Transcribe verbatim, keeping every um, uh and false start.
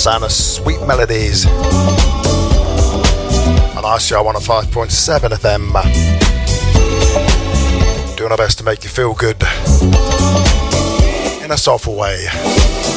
sound of sweet melodies on I C R one oh five point seven F M. Doing our best to make you feel good in a soulful way.